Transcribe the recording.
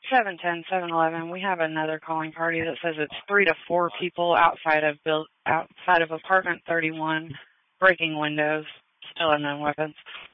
711. We have another calling party that says it's 3 to 4 people outside of apartment 31 breaking windows, still unknown weapons.